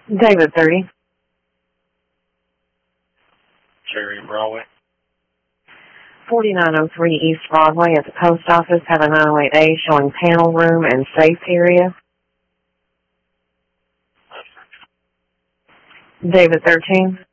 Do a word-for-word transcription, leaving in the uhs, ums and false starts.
David thirty. Cherry and Broadway. forty-nine oh three East Broadway at the post office. Have a nine oh eight A showing panel room and safe area. David thirteen.